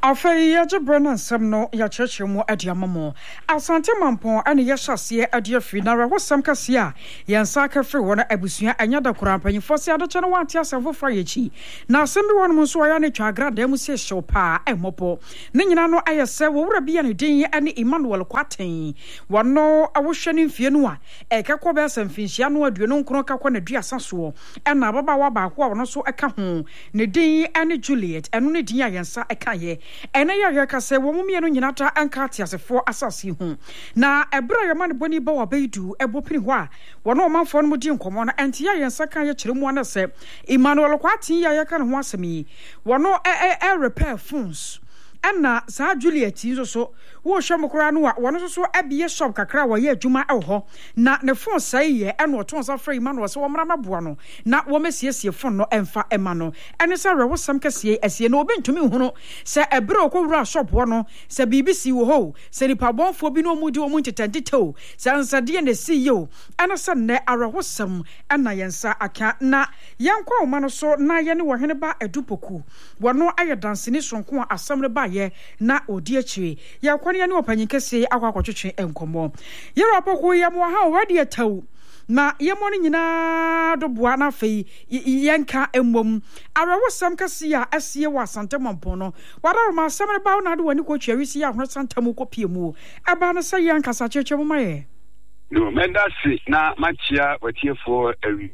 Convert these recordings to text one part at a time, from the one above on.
Afei Brana Samno ya churchimu adiamamo. Asante Mampon and Yashasia adia finara was some cassia. Yansaka free one ebusia and yada crampa in Fosia the Chanawatia Savo Frayachi. Now send one Muswayani Chagra demusia shopa and mopo. Ninano Ayasa would be any day and Emmanuel Quatain. One no I was shining Fianua. Eka Quabes and Finciano Dunon Croca when a dear Sansuo. And Nababa Waba who are so a cajon. Nadine and Juliet and only dear Yansa a kaye. Ena ya kase wo mumienu nyinata ankati asefo asasi hu na ebra ya man boni ba wabeidu ebopini ho a wono omanfo no mudi nkomo na entia yensa kan ya kiremu na se Emmanuel Kwati ya kan ho asemi wono repair phones Anna sa Juliet so wo hwemokora no a wono so abie shop kakra wa ye adwuma ho na ne phone sai ye eno to nsa fra Emmanuel so wo mra maboa no na wo mesiesie phone no emfa ema no ene sa rewo sam kasie asie no obentumi hunu se ebre okowura shop wo no se BBC wo ho se nipa bonfo bi no mudi wo muntetantete se ansade na CEO ana sa ne arewo sam ana yensa aka na yankwa wo no so na ye ne wo hene ba edupoku wono aye dansini sonko asamre ba ye na odi akire yakwane ne opanyikese akwakotwetwe enkomo yeropoku yemo ha wadi ataw na yemo ne nyina do boa na fei yenka emmom arewo sam kase a asie wa Asante Mampon no wada ma asamre ba na do wani ko twawisi ya hono santamu ko piemu aba na sa yanka sa chechemu maye No, Mendasi na machia watiefo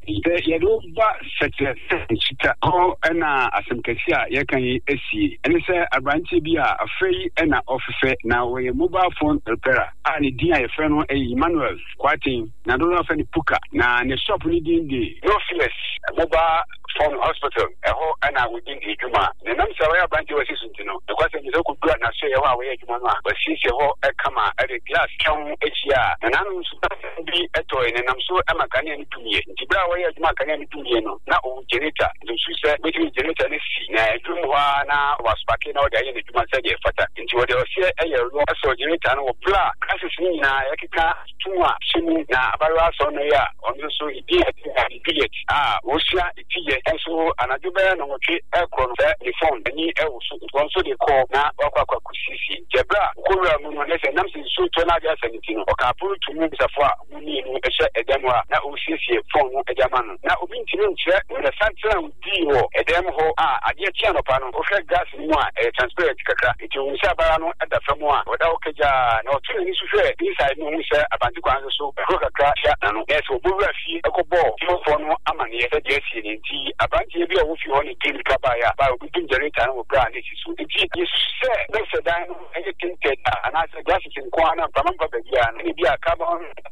yedo ba sete chita ko na asemkesia yekan esi ene se abranche bi a afei na ofefe na we mobile phone repairer ani dia ye fe no Emmanuel Kwatin na do no fe ni puka na ne shop ni din di no fears mobile phone hospital eho na within ejuma ne nam se we abranche wasi suntino e kwase ni so ku dua na so ye wa we ejuma no a wasi se ho e kama e glass kan echia na nanu bi etoy ne nam so amakane ni tumie ntibra wa ya juma kane ni tumie no na o generator nso se betimi generator ne si na dum ho na waspake na o da ye ne juma se de fata nti wo de o se eye ro so generator no bla crisis ni na yakika tunwa chimu na abarwa so no ya onso so idi billet o sia itiye enso anajo be no motwe ekro no se phone ni e wo so onso de call na wakwa kusisi jebra ko mu no ne se nam se so to na ga saniti no o ka puru tumu safo ni no ehye edem a na osiesie phone no edama no na obi ntimi nkyere na santra di ho edem ho ade tia no pa no o hwe gas mu a transparent kakra enti o nsa bara no eda famu a oda okaja na o tuni ni suhwe inside no nse abanti kwan so ko kakra ya na no eso bowura fi ekobo phone no amane ye de asie ni enti abanti bi a wo fi ho ni game kaba ya ba obi dum generator no bra na sisu enti yesu se na se dan no e tinted ana se gas kin kwana pampa ba bia na ni bia kaba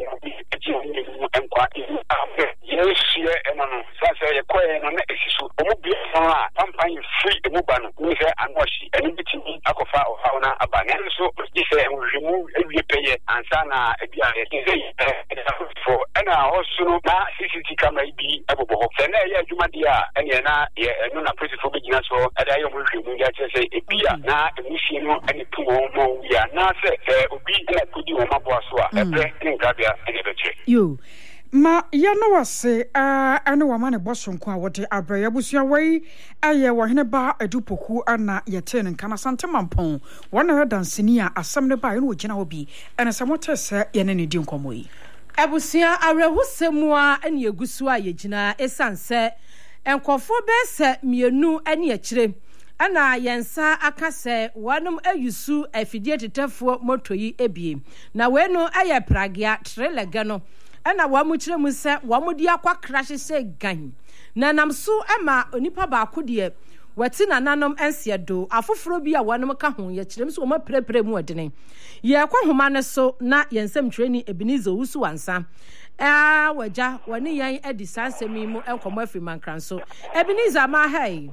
yesie enano sasa ye koye no na esisu omo bi a campaign free emu ba no ni se anoshi eni bitimi akofa o hauna abane so di se enhwemu ewie peye ansa na ebia ye for ena hosuno na CCTV camera bi ebobo ho se na ye adwuma dia ene na ye eno na principal bi gina so ada ye enhwemu dia se ebia na emusie no ene tumo mo ya na se obi na kodi o mabo aso a ebre ni ngabia ene beche yo ma ya no wase ane wa mane bosonko a wote abraya busua wai aye wo hene ba adupoku ana yete ne kana Asante Mampon wona he dansini a asam ne ba ye no gina obi ene samote se ye ne di nkomo yi abusua awrehusemu a ene egusu a ye gina esanse enkofo be se mienu ene akire ana yensa akase wanum ayusu afidie tetafo motoyi ebie na we no aye pragia trelega no ana wamu kire mu se wamudi akwa crash se gan na namso ema onipa ba akode wati na nanom ense do afoforo bi a wanum ka ho ye kire mu so ma prepre mu odene ye kwa homa ne so na yensam training Ebenezer Wusu wansa waja wani yan edi sansemi mu enkomo afri mankranso Ebenezer ma hai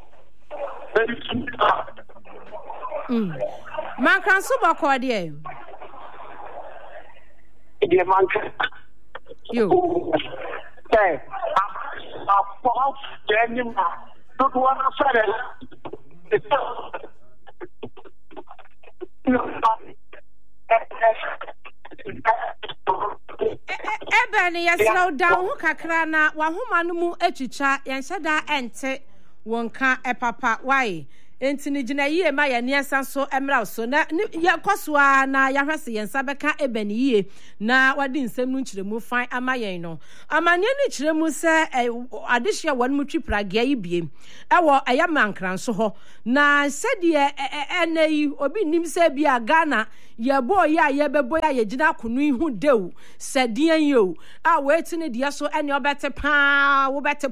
mankranso ba ko de yo hey for genuine don't want to say Ebeni ya slow down kakra na wahoma no mu echicha yenhyeda ente wonka epapa why enti ni gina yie ma ye ne san so emra so na ye kosoa na ya hwese ye nsa beka ebani yie na wadi nsem nu nkyeremu fan ama yen no amane ni kyeremu se adehye won mu twipragia yi biem ewo ayamankran so ho na sede eneyi obi nim se bia Ghana ye boy ya ye bebo ya ye gina kunu ihu dew sedian yo a weti ne dia so ene obete pa wo bete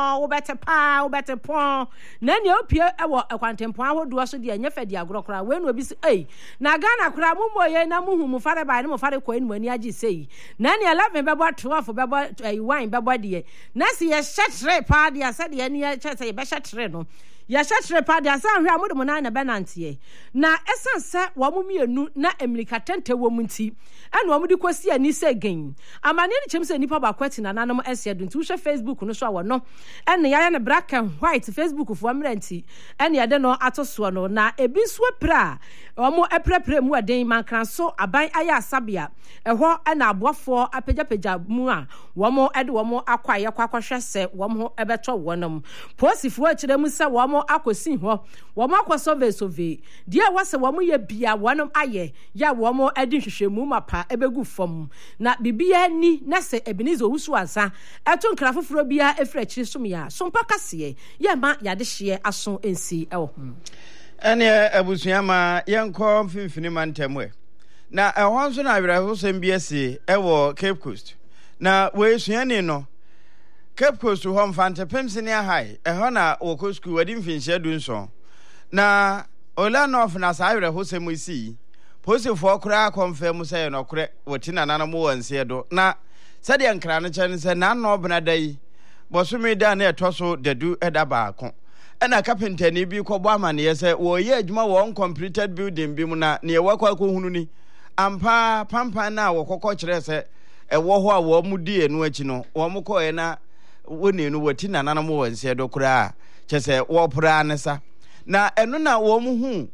pon na ne opie ewo akwantempo ahodo so dia nyefa dia agorokora we no obi se na Ghana kura mu moye na mu hu mu fare ba ne mu fare ko enu ani agi sei na ne 11 bebo 12 bebo wine bebo de na se ye shetre pa dia se de ne ye che se ye be shetre no ya shetre pa dia se ahwe amodo mo na benantie na esanse wo mu mienu na America tente wo mu nti ene wo mu di kwasi ani se gen amane ni chem se nipa ba kwati na nanom ese do nti wo Facebook no so awo no ene ya ne black and white Facebook fo amranti ene ya de no atoso no na ebi so pra wo mu eprepre mu aden mankran so aban aya asabia eho ene aboafo apagyapagia mu a wo mu ede wo mu akwaye kwakwahwe se wo mu ebeto wonam posifo akire mu se wo akosi ho wo mo akosove dia wase wo mo ye bia wonom aye ya wo mo adi hwehwemu mapa ebegu fom na bibia ni na se Ebenezer Owusu ansa eto nkra foforo bia efra kiri som ya sompa kase ye ma yade hye aso ensi ewo ene abusuama yenko mfimfini mantemwe na ehon so na awiraho sem bia si ewo Cape Coast na we suani no Cape Coast ho mfante pemsenia high ehona woko school wadi mfinhye dunso na Olano of na saire ho sem isi posifo kura confirm say no kure wotina nanamo wanse do na sade nkra no kyen se na no bna dai bosumi da na etoso dadu eda baako ena carpenter ni bi ko bo amane se wo ye adwuma wo completed building bi mu na ne wakwa ko hunu ni ampa pampa na wo kokko kire se ewo ho a wo mudi enu achi no wo mko e na woni enu wotina nanamo wanse do kura kyese wo pra anesa na enu na wo mu hu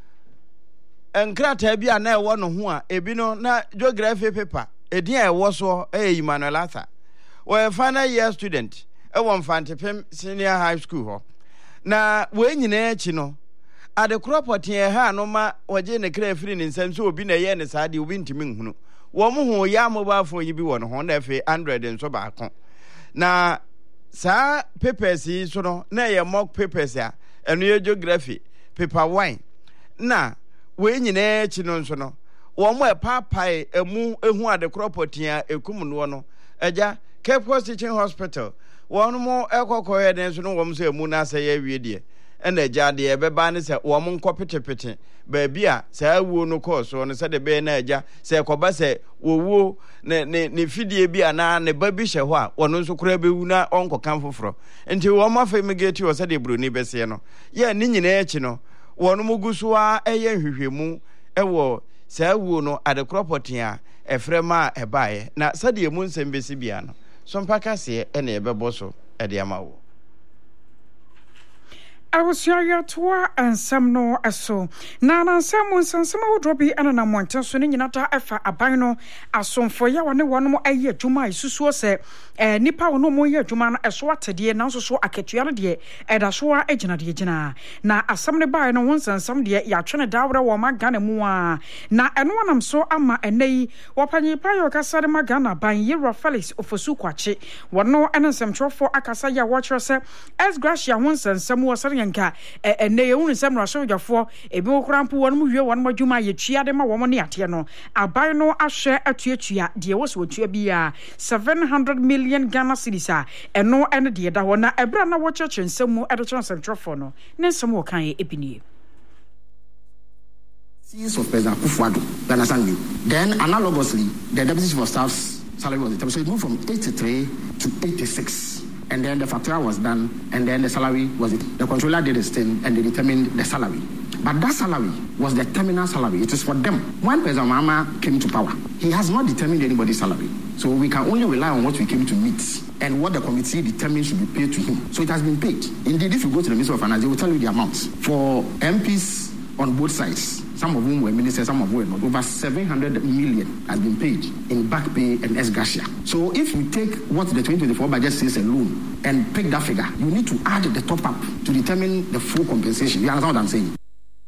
enkrata bia na ewo no ho a ebi no na geography paper edin a ewo so Emmanuel Arthur we final year student ewo Mfantepem senior high school ho na we nyina echi no ade crop e ha no ma waje ne kra free ne nsam so obi na ye ne saade obi ntimi nhunu wo mu hu ya mobile phone yi bi wo no ho na efe 100 nso ba ko na sa papers yi so no na ye mock papers ya enu ye geography paper 1 na we nyina echi no nso no wo mo epapai emu ehu ade kropotia ekum no no eja Cape Coast Teaching Hospital wo no mo ekokoye den so no wo mo so emu na asa ye wie de ena eja de ebeba ne se wo mo nkopetepete ba bia sa awuo no course no se de be na eja se koba se wowo ne fidie bia na ne ba bi hye ho a wo no nso kura bewu na onkokan foforo nti wo mo afemigeti wo se de broni bese no ye ni nyina echi no wo no mugusuwa eye hwehwemu ewo sa wuo no adekropotia efrema ebae na sade mu nsembesi bia no so mpaka se ene ebebo so ede amawo awusuaya toa ansam no aso na ansam nsansam wodrobi anana monten so ne nyinata efa aban no asomfo ya wone wonom aye adwuma isusuo se nipa wono mo ye adwuma no eso atede na so so aketua no de eda so a agina de gina na asam ne bae no wonsansam de ya twene dawre wo magana mu a na eno wanam so ama enei wopanyi pa yo kasare magana ban Yero Felix Ofosu kwache wono ensam trofo akasa ya wo kire se es gracia wonsansam wo sare nka ene ye unu sem raso dwafo ebi okrampo won mu hwe won madwuma ye tua de ma wo ne ate no aban no ahwe atuatua de wo so tua bia 700 million Ghana cedis a eno ene de da ho na ebra na wo church nsem mu edo chance trofo no ne nsem wo kan ye ebinie Since of President Akufo-Addo, you understand me? Then analogously, the deputy chief of staff's salary was determined. So it moved from 83 to 86. And then the factura was done, and then the salary was it. The controller did his thing, and they determined the salary. But that salary was the terminal salary. It is for them. When President Mahama came to power, he has not determined anybody's salary. So we can only rely on what we came to meet and what the committee determined should be paid to him. So it has been paid. Indeed, if you go to the Ministry of Finance, they will tell you the amounts. For MPs on both sides, some of whom were ministers, some of whom were not. Over 700 million has been paid in back pay and ex-gratia. So if you take what the 2024 budget says alone and pick that figure, you need to add the top up to determine the full compensation. You understand what I'm saying?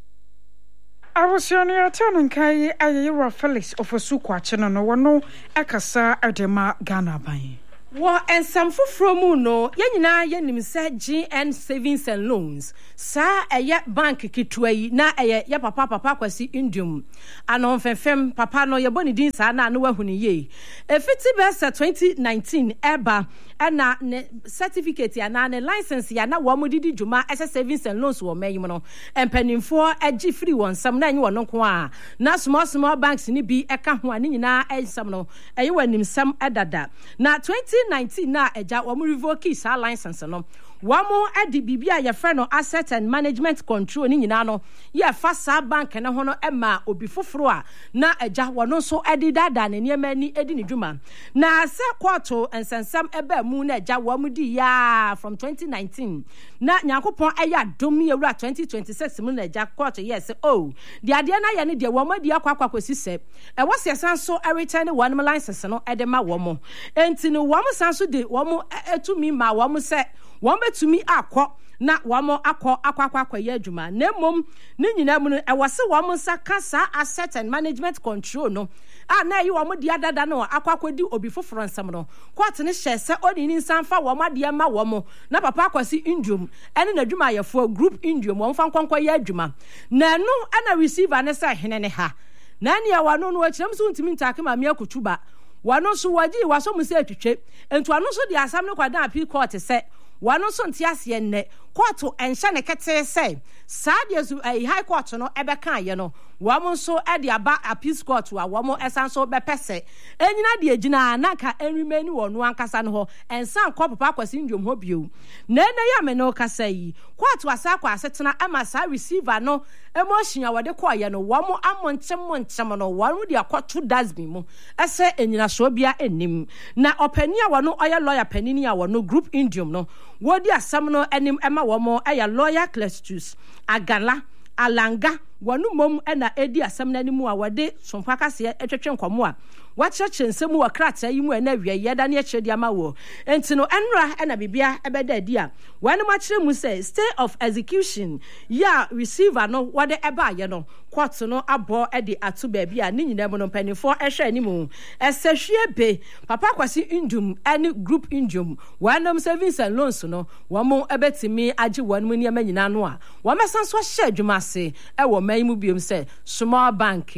I was on your turn and Kai Ayra Felix of a Suquachan no one Akasa Adema Ghana by. Wa ensam foforo mu no yenyina yenim se GN Savings and Loans sa eye bank kitwa yi na eye ye papa kwasi indium anon fefem papa no ye boni din sa na no wahuni ye efiti besa 2019 eba na ne certificate ya na ne license ya na wo modidi djuma ese Savings and Loans wo mayim no empanimfo agi free won sam na enyi wono ko a na small banks ni bi eka ho ani nyina ensam no eye wanim sam edada na 2019 na eja wo revoke sa license no wamo edi bibia ye frɛ no asset and management control ni nyina no ye fa sa bank ne ho no ema obi foforo a na eja wono so edi dada ne niema ni edi ne dwuma na se kwoto ensensam eba mu na eja wo mu di ya from 2019 na nyankopon eya dom ye wura 2026 mu na eja kwoto yes oh de ade na ye ne de wo ma di akwakwakwosi se e wo se san so return one license no edema wo mo enti no wo mo san so de wo mo etumi ma wo mo se wọ́n betumi akọ na wọ́n akọ ye adwuma na mom ne nyina mu no ewose wọ́n nsa kasa asset and management control no na yi wọ́n di adada no akọdi obi foforo nsam no court ne hye se oni nsan fa wọ́n ade ma wọ́n na papa akwasi indium ene na adwuma yefo group indium wọ́n fa nkwankwa ye adwuma na no na receiver ne sa hene ne ha na ne ya wano no akirem so ntimi ntake ma me akutuba wano so waji waso mu se atwetwe entu ano so di asam ne kwadan appeal court se wano so ntiase ne court enhye ne kete say sadia zu high court no ebeka ye no wamo so e de aba appeal court wa wamo esan so bepese enyina de agina na ka enrimani wono ankasa no ho ensan ko papa kwasi ndwom ho bio na ya me no kasa yi court wasa kwa asetena ama sa receiver no emotion ya wode ko ye no wamo amonchem no wano de akoto dasbin mu ese enyina so bia enim na opani a wono oya lawyer panini a wono group indium no wodi asam no enim ema womo eya lawyer Cletus Agala Alanga wanu mom na edi asam na nimu a wode sompa kase etwetwe nkomo a wakyerɛkyerɛ nsɛm wɔ krataa yi mu na awie yɛda ne akyerɛ di ama wo enti no enra na bibia ebeda adi a wanu ma kyerɛ mu sɛ stay of execution ya receiver no wode eba ye no court no abo de ato baabi a ne nyina mu no panifo ehwɛ animu ɛsɛhwie be papa kwasi indum any group indum wanam Savings and Loans no wɔn ebetimi age wɔn mu niam nyina no a wɔn mesan so hyɛ adwuma se ɛwɔ man mu biom sɛ small bank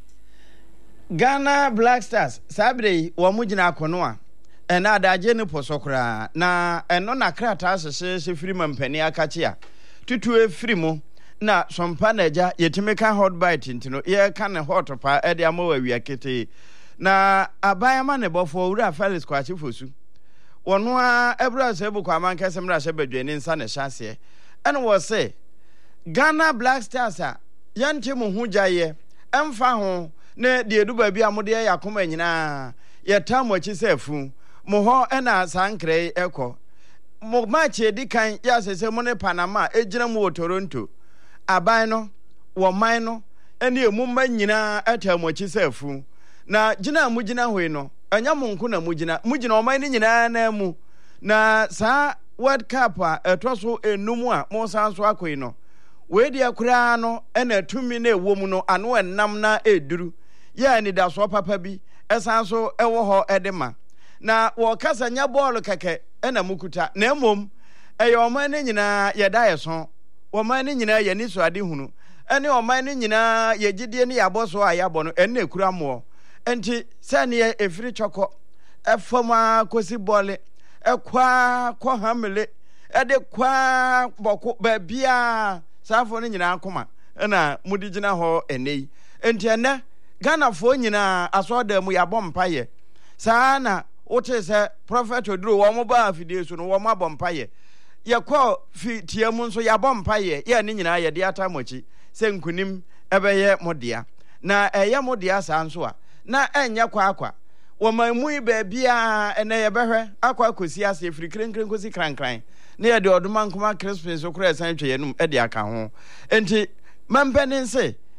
Ghana Black Stars sabre wo mugina akono a ena adaje ne posokra na eno na krata asese firi mampani akache a tutu efiri mu na sompa na eja yetimeka hot bite ntino ye ka ne hot pa e de amawa wi akete na abayama ne bofo wura Felix kwachi fosu wono a ebra se bu kwa man kesem ra hye badwani nsa ne hyase ene wo se Ghana Black Stars a yante mu hujaye emfa ho ne de edu ba bia mo de yakoma nyina yeta mo chi sefu mo ho na sankre ekọ mo match edikan ya sese mo ne Panama ejina mo Toronto aban no wo man no ene emu ma nyina eta mo chi sefu na gina mu gina hoi no anya mo nko na mu gina o man ni nyina na mu na sa World Cup a etoso enum a mo san so akoi no we dia kura no ena tumi na ewo mu no ano enam na eduru ya ni da so papa bi esan so ewo ho edema na wo kasa nya ball keke ena mukuta na emom eye oman ni nyina ye da ye so oman ni nyina ye ni so ade hunu ene oman ni nyina ye gidie ni yabo so ayabo no ene ekura mo enti se ne ye efiri choko efoma kosi bole ekwa ko hamle ede kwa boko ba bia safo ni nyina akoma na mudi gina ho enei enti ene Ghana fo nyina asoda mu ya bompaye saa na wote se prophet oduro wo mo ba afidie so no wo ma bompaye ye kwa fitie mu nso ya bompaye ye ne nyina ye de atamochi se nkunim ebeye modea na eye modea saa nso a na enye kwa wo mamu ba bia ene ye behwe akwa kosi ase firi krenkren kosi krankran na ye de oduma nkoma crispin so kura san twa yenum e de aka ho enti mampenin se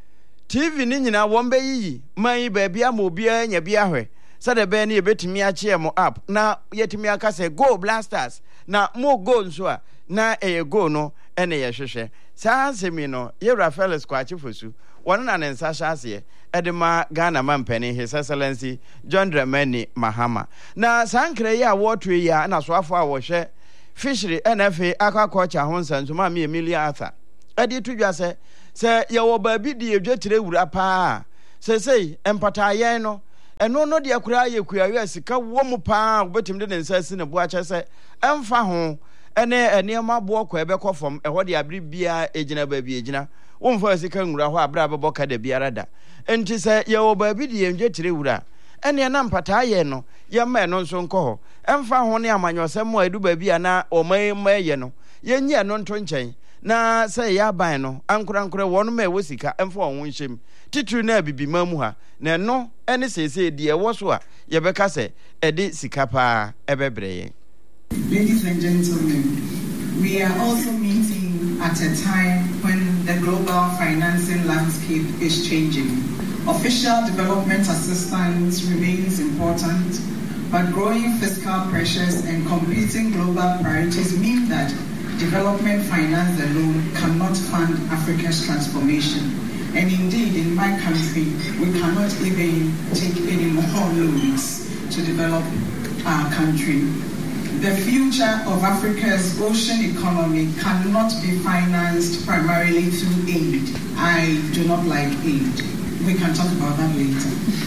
TV ni nyina wombe yi man baabia ma obia nya bia hwe sade be na yebetimi ache mo app na yetimi aka se go blasters na mo go nso a na go no ene ye hwehwe saa semi no Yewra Felix Kwachi Fosu wono na nensa hyase edema Ghana mampani His Excellency John Dramani Mahama na sankre ya wotu ya na soafo a wo hwe fishery NFA akwakocha ho nsanso ma me Emilia Arthur edi tudwa se ye wo baabi di edwetire wura pa se empatayen no eno no de akura ye kuawe sika wo mu pa obetim de nsa si ne bo ache se emfa ho ene eniema bo kwa ebe kofom eho de abri bia ejina baabi ejina wo mfa sika nwura ho abra bebo ka de biara da enti se ye wo baabi di edwetire wura ene na empatayen no ye ma eno nso nko ho emfa ho ne amanyosem mo edu baabi ana o mai ye no ye nyi no nto nchen na say ya ban no ankura wonu ma ewosika emfo won hyem titru na bibima mu ha na no ene sese de ewo so a ye beka se ede sika pa ebebreye. Ladies and gentlemen, we are also meeting at a time when the global financing landscape is changing. Official development assistance remains important, but growing fiscal pressures and competing global priorities mean that development finance alone cannot fund Africa's transformation. And indeed, in my country, we cannot even take any more loans to develop our country. The future of Africa's ocean economy cannot be financed primarily through aid. I do not like aid. We can talk about that later.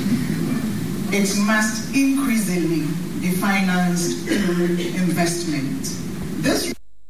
It must increasingly be financed through investment. This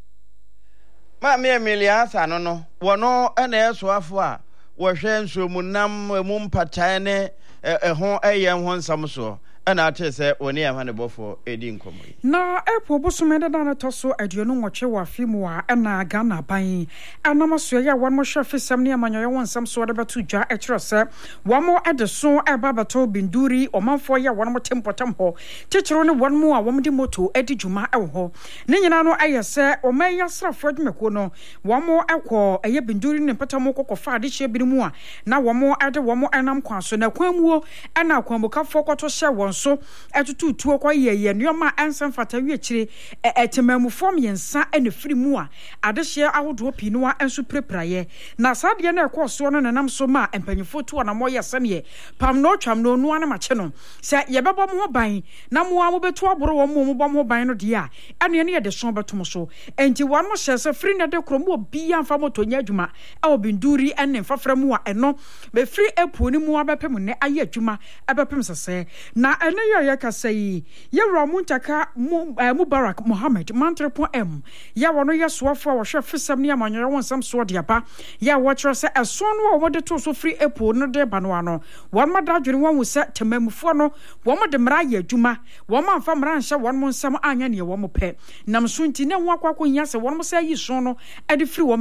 me Emilia Arthur no wono ene esoafo a wo hwe nsomu nam mu mpatae ne ho eye ho nsam so ena ate se oni amane bofo edi nkomo na epo bosome de na toso aduonu nwoche wa fimu a ena Ghana ban anamaso ya won mo hwe fisam ne amanyo won nsam so de betu dwa ekiro se wo mo edeso eba beto binduri omanfo ya won mo tempotam ho tikiro ne won mo a wo de moto edi djuma ewo ho ne nyina no ayese o man ya srafo adwumako no wo mo ekọ eye binduri ne potam kokofa ade hye birimu a na wo mo ade wo mo enam kwaso na kwamuo ena kwambukafo kwoto hye won so etutu tuo kwa ye nneoma ansem fata wiechire etemamu form yensa ene firimu a adehye ahodo pinu a enso prepraye na sade na ekoso no nanam so ma empanyefo to na moye sane pam no twam no nu ana mache no se ye bebo mo ban na mo a mo beto aboro wo mo bo mo ban no de a ene ne ye de so beto mo so enti wan mo hye se firi na de kromo obi amfa moto nya adwuma e obinduri ene faframu a eno be firi epu ni mu abepem ne aye adwuma abepem sese na ene ye kasai Yewra Muntaka Mubarak Mohammed Mantrepo M ya wono ye soafo a wo hwe fisam ne amanyere won sam so de aba ya wo kire se eso no wo de to so free epo no de ba no ano won ma da dwene won wo se temamufo no wo mo de mra ye adwuma wo ma mfa mra nhye won mo nsam anya ne wo mo pe nam so nti ne ho akwakọ nya se won mo se yi so no e de free wo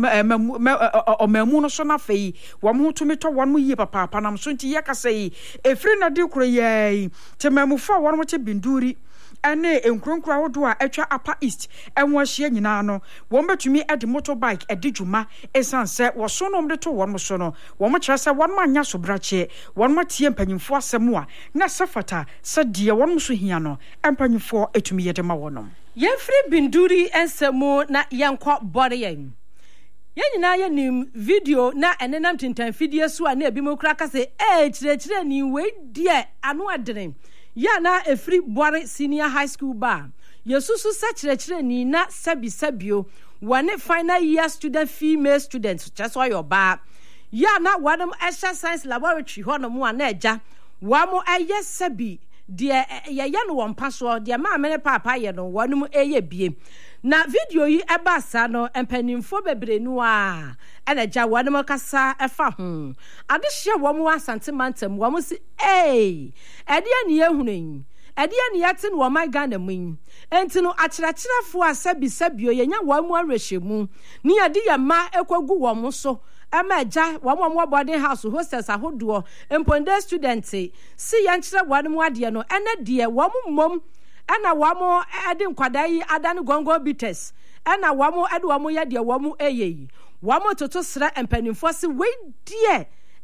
mamu no so na fei wo mo to meto won mo yi papa nam so nti ye kasai e free na de kro ye temamufo won mo che binduri ene enkronkro ahodo a etwa Upper East enwo hye nyina no won betumi ede motorbike ede dwuma esanse wo so no mde to won mo so no won mo kire se won ma anya so brache won ma tie mpanyimfo asemu a na safata se de won mo so hia no empanyimfo etumi yede ma wonom yefri binduri ensemu na yenkọ bore yen nyina ye nim video na enenam tintan fidie so a na ebimokura ka se chire ni we die anu adren ya na efri Bware Senior High School ba yesusu sachire ni na sabio wane final year student female students just why your ba ya na wadam extra science laboratory ho no mu na eja wa mo eye sabi de ye no won paso de ma amene papa ye no wanum eye bie na video yi eba sa no empanimfo bebre nu a enaja wanum kasa efa ho ade hye wo mo asante mantem wo mo si ede ani ehunun ede ani yate no my Ghana mun enti no akyerɛkyerɛfo a sabio ye nya wo mo arehemu ni ade ye ma ekwagu wo mo so amaja wo boarding house hostels ahodo emponde student si yankyerɛ wo no ade no ene de wo mom ena wo mo ade nkwada yi adane gongo bites ena wo mo ade wo mo ye de wo mo eye wo mo toto sra empanimfo si we die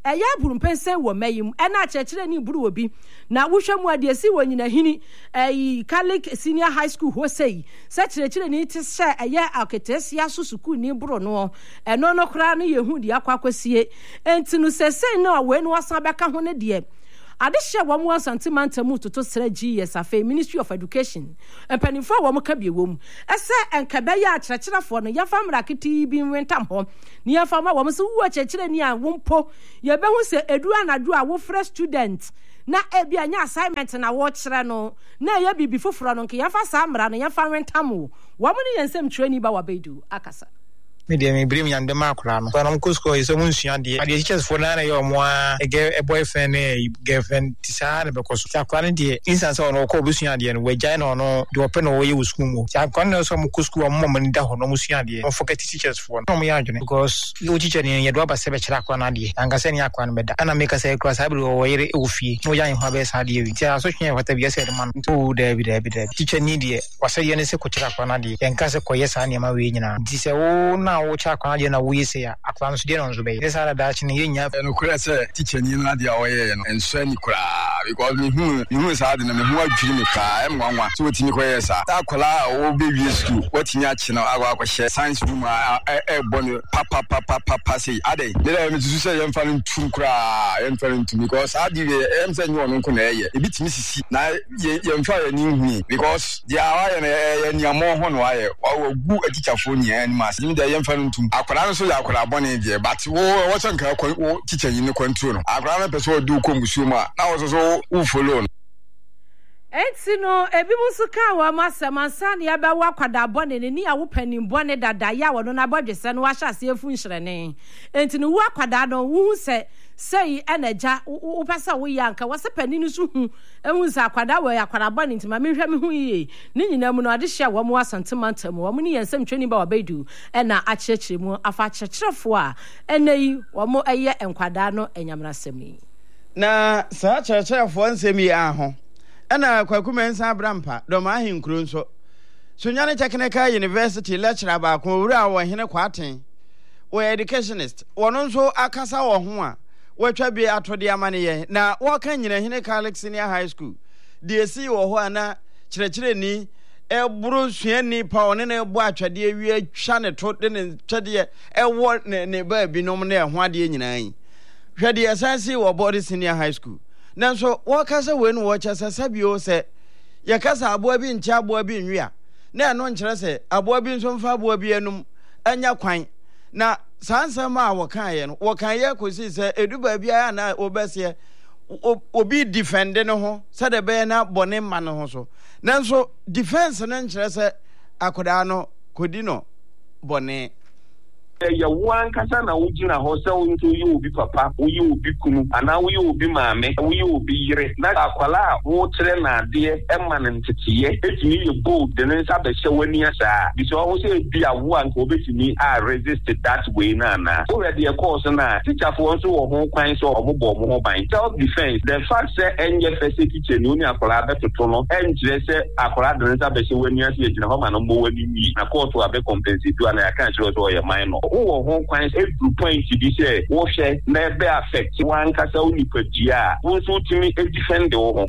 eya burumpensen wo mayim ena chechire ni buru obi na wohwemu ade si wonyina hini Catholic Senior High School ho sei se chechire ni ti se eya aketesia susuku ni buru no eno no kra no yehu di akwakwese entinu sese na we no wasan beka ho ne de adehye wo mo santimantamu toto sra GS afa Ministry of Education empanifo wo mo ka biewom ese enkabe ya akyerɛkyerɛfo no ya famra kiti bi nwentam ho ne ya fama wo mo se wo akyerɛkyerɛ ni a wompo ye be hu se edu anadu a wo fresh student na ebi anya assignment na wo kyerɛ no na ya bibi foforo no nke ya fa sa mra no ya fa nwentam wo mo ne yensem training ba wa bedu akasa media me brim yam de makura no so no kusko is so munsua de ade teachers for na yo mo a boyfriend e girlfriend tisa na bekoso ta kwani de instance no ko busua de no wagya no no de open no ye school mo ta kwani no so mo kusko mo mo nda ho no musua de mo forget teachers for no mo ya adwene because you teacher ni ye do ba se be kira kwa na de anga se ni akwa no beda ana make say cross abri wo yere e ofie no ya ho ba sa de wi ti aso twen wata bi se de man to de bi teacher ni de wasa ye ne se ko kira kwa na de enka se ko ye sa ne ma we nyina ti se wo na wo cha kwa na we say akwa no so de no so be this ara da chi ne yenya no kura se teacher ni no ade a wo ye no enso ni kura because me hu sa de na me hu adwiri me ka emwanwa so wotini ko ye sa ta kola wo be wi school wotini a chi na agwa share science room bonu papa say ade le me tusu say yemfa no ntum kura yemfa no ntum because ade em say nyo no nko na ye ebi timi sisi na yemfa ye ni hu because dia wa ye ni amo ho no aye wo gu teacher fo ni ani mas ni da yemfa no ntum akwara no so ya akwara bone die but wo chanka wo teacher yi ni control no akwara na person do kombusu ma na wo so wo follow Etino ebi musuka wa masamansa ne aba wa kwada bone ne ni awo panim bone dada ya wo no na bodwese no wa hyase efu nhyerene entino wo kwada no wo se sei enaja wo pesa wo yanka wo se panini so hu ehun sa kwada wo ya kwada bone ntima me hwa me hu yi ni nyina mu no ade hye wo mo asantemantam wo mo ni yensem twani ba wabedu ena akyekire mu afa akyekirefo a enai wo mo eye enkwada no enyamrasemi na sa akyekirefo nsemi aho ana kwakumensa abrampa do ma ahinkuro nso Sunyane Technical University lecturer ba ko wura wo hene kwaten wo educationist wono nso akasa wo ho a watwa bi atode amane ye na wo kan nyina hene Catholic Senior High School DSC wo ho ana kyerɛkyerɛ ni eburu suani pa one na ebu atwade awie twa ne to de ne twade ewo ne ba binom na ho ade nyina yi hwade asansi wo Body Senior High School nanso wo kasa we no wo kyasa sabio se ye kasa aboa bi ntia aboa bi nwia na eno nkyerɛ se aboa bi nso mfa aboa bi enum anya kwan na sansam a wo kan ye no wo kan ye kosi se eduba bia na obese obi defend ne ho se de be na bone ma ne ho so nanso defense ne nkyerɛ se akoda no kodi no bone ya wan kasa na wujina ho se wonto yi obi papa wo yi obi kunu ana wo yi obi maame wo yi obi yire na akwala wo tere na ade emma ne ntetiye etimi ye bold de ne nsa be hye wani asa bi so wo se bi awo anka obetimi a resist that way na na already a course na teacher for nso wo ho kwan so obobo mo ho ban self defense the fact say enye first teacher ni oni akwala betoto no enjire se akwala de ne nsa be hye wani asa ye gina ho ma no mbo wani ni na court wa be compensate do na ya kan chiro so ye minor wo ho kwan every point bi say wo hwe na be affect wan kasa unipadia wo so timi defend wo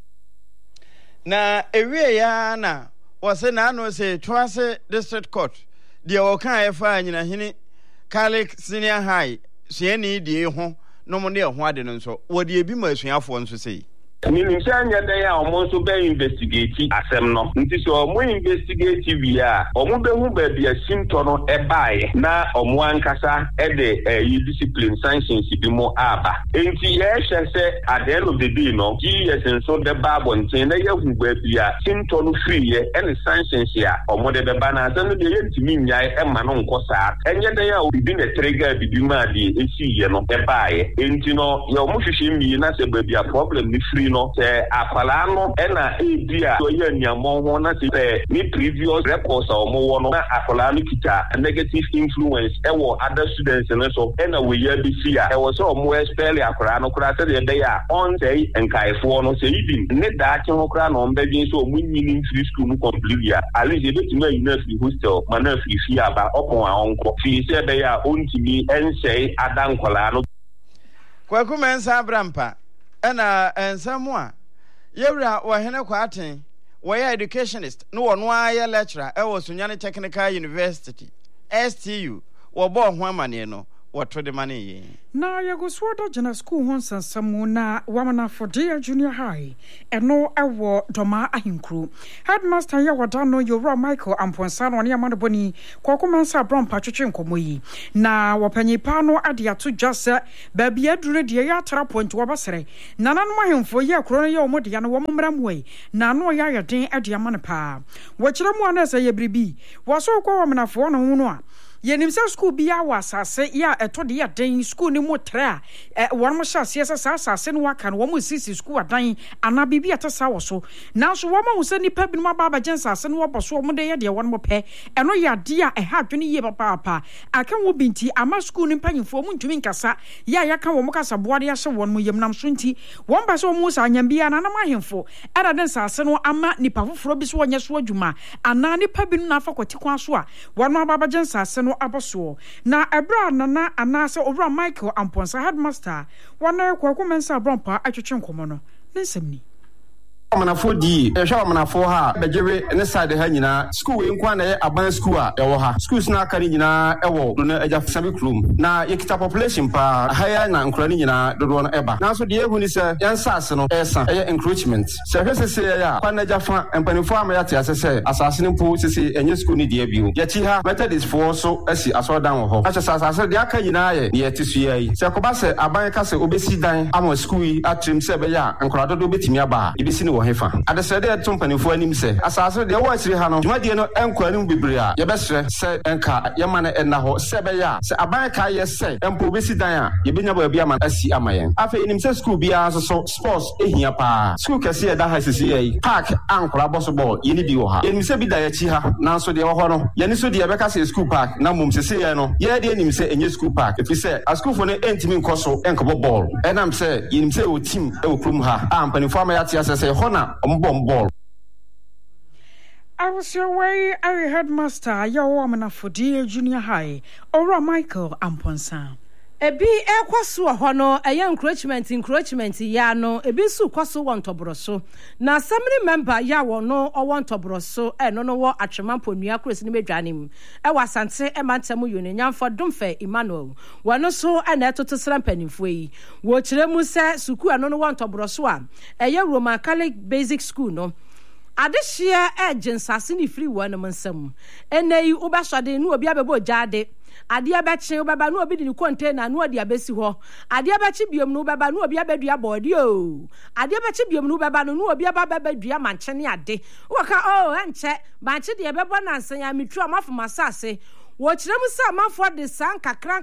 na ewie ya na wo se na no se Twase District Court de wo kan efa nyina hini Catholic Senior High suani die ho no mo ne ho ade no nso wo de ebi ma asuafo nso sei Meaning Sanya they are almost be investigating asem no. Nti so mo investigate via omo be hu ba bia symptom no e bae na omo ankasa e de discipline sanctions bi mo aba. Enti ye hye se at the end of the day no GS nso de ba bonten na ye hu ba bia symptom no free ye and sanctions ya omo de be ba na asem no de ye ntimi nyae e ma no nkosa. Enye de ya obi na trigger bi ma de e si ye no e bae. Enti no ye omo hwehwe mi na se ba bia problem ni free no se akwala no ena edia so ye niamo ho na se ni previous records o mo wo no na akwala no kita negative influence e wo other students no so ena we ye bi sia e wo so mo expel akwala no kura se de ya on say enkaifo no se even ne da che ho kura no mbegin so mo nyini free school no complete ya ali je beti ma university hostel mana free fi aba opon a onko fi se be ya ontimi ensei adankwala no Kwaku mensa brampa ena ensamo a yewra wohene kwaten wo ya educationist no wo no aye lecturer e wo Sunyani Technical University STU wo bo ho amane no wo to de mane yi na yagoswoda jena school hon sansamu na wamana for dear junior high eno ewo doma ahinkru headmaster ya wadano Yoro Michael Amponsan woni amane boni kokomansa brompa twetwe nkomoyi na wopanyipa no ade ato dwase ba bia dure de ya tra point wo basere nananom ahemfo ye akro ye omode ya no wo mmramwe na no ya yeden ade amane pa wo kiremu anasa ye bribi wo so kwa wamenafo no hu no a yenimsa school bia wasase ya etode ya den school ni motra won mo hyase sase no waka no mo sisi school adan ana bibia tesa wo so na so wo ma wo se nipa bi no baba jensase no woboso mo de ye de won mo pe eno ya de a ha dwene ye papa aka wo binti ama school ni mpanyimfo mo ntumi nkasa ya ka wo mo kasa boade ya hye won mo yem nam so nti won ba so mo sa anyam bia na nam ahemfo era den sase no ama nipa foforo bi so wonye so adwuma ana nipa bi no na afakoti kwa so a won ma baba jensase no aboso na ebra nana anase over Michael Amponsa headmaster wana kwaku mensa brompa atwetwe nkomo no nsemni Manafo di ehwa manafo ha bejewe ne side ha nyina school we nkwa na aban school a ewo ha schools na aka nyina ewo no eja sabi krum na yekita population pa haya na nkura ni nyina dodo no eba na so de ehu ni se yansase no esa encroachment se hwese ya kwa na jafa empanifo ama ya te asese asase ne po sese enye school ni de biu yeti ha methodist for so asi asodan wo ho acha asase de aka nyina ye ne yeti su yi se ko ba se aban ka se obesi dan ama school yi atrim se be ya nkura dodo betimi aba ibesi ni hefa adesede tumpanifo anim se asase de wo asiri ha no dwumadie no enkwa anim bibire a yebesre se enka yema na enna ho se be ya se aban ka ye se empo besi dan a yebenya ba bia ma asi amayen afa enim se school bia so sports ehia pa school kese ye da ha sisi ye park ankora boso ball ye ni bi wo ha enim se bi da ya chi ha na so de wo ho no ye ni so de ye beka se school park na mum sisi ye no ye de enim se enye school park efi se a school fo no entimi nkoso enko ball enam se yenim se o team e wo krum ha ampanifo ama ya te asese ho na ball. I was your way, I headmaster, your woman for dear junior high, or Michael Amponsa. Ebi ekwaso ho no encroachment ya no ebi su kwaso won tobroso na assembly member ya wo no won tobroso no wo atwemampo nua krosi ni medwanem e wasante e mantemu yonnyamfo domfe Emmanuel wono so na etoto srampanimfo yi wo kiremu se suku no won tobroso a eye Roman Catholic Basic School no adehia jensase ni free one mansam enei ubasode no obi abebo jade ade abeche obaba no obi di container no ade abesi ho ade abeche biom no obaba no obi abedua body o ade abeche biom no obaba no obi ababa bedua manche ne ade woka enche manche de ebebo nansan ya metru amafo masase wo kiremu sa amafo de san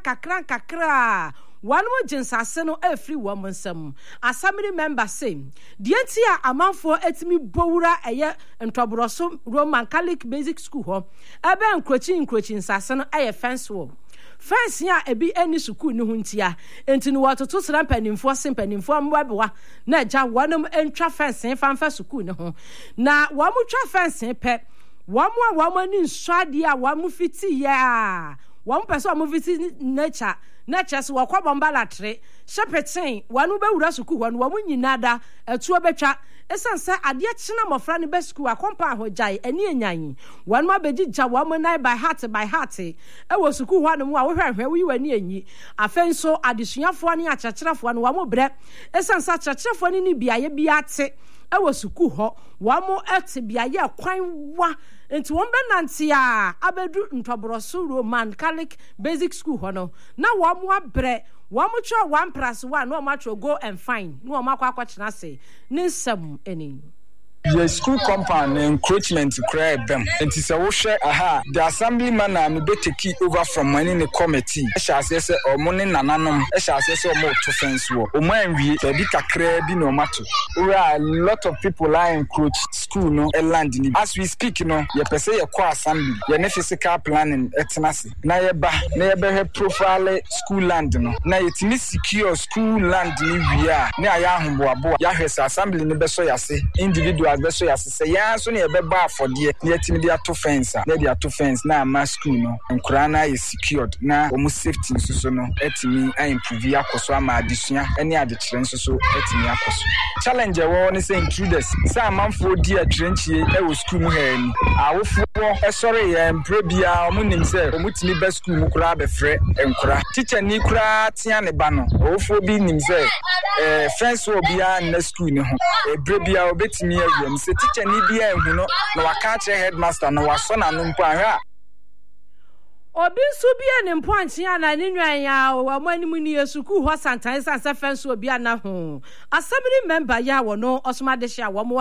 kakran one more jensase no free one mansam assembly member say the entire amanfo etimi bowura eye ntobroso Roman Catholic Basic School ho ebe encroaching sase no fence wall fence ya ebi eni school ni huntia enti no watoto sra mpanimfo sempanimfo mbabewa na agya wonom entwa fence fanfa school ni ho na wamu twa fence pe wamu ni nswade a wamu fiti ya wamu pese wamu fiti nature so wakwa bomba latre shepetin wanu bewura suku wanu wamu nyinada etuo betwa esanse ade kina mofra ne be school akompa hojai eni enyan wanu abegija wamu nai by heart ewo suku hwanu mu a wohwehwe wi wani enyi afenso adesuafo ne akyerkyerafo no wamu bre esanse akyerkyerafo ne biaye biate ewo suku ho wamu ete biaye kwan wa enti won benanti a abedu ntobroso Roman Catholic Basic School hono na wamu abre wamu cho 1+1 no matro go and fine no makwa kwachina se ninsam eni the school compound encroachment crab them and it's a share the assemblyman and be take over from money in the committee shall say or money nananom shall say so more to fence war o man we be kakra bi no matter a lot of people are encroach school no land as we speak no ye pese ye kwa assembly ye ne physical planning etnase na ye be profile school land no na yetimi secure school land ni wi a na ya ahomboabo ya hwese assembly ne be so yase individual materials be so yasese ya so ne be ba afode ne yatimi de ato fence na de ato fence na ma school no nkura na is secured na omu safety so no etimi improve akoso ama adesua ene adekire so etimi akoso challenge we ne say intruders say amanfo di atrenchie e wo school mu ha ni awofo sorry empre bia omu nim say omutimi be school mu kura be frɛ nkura teacher ni kura tia ne ba no awofo bi nim say fence wo bia na school ni ho ebre bia obetimi awiem say teacher ni bia ehu no na waka che headmaster na waso na no mpo ahwa obi nso bia ne mpo anche ana ne nwan ya wa manimu ni yesuku ho santan sansa fence obi ana ho assembly member ya wo no osoma de hia wo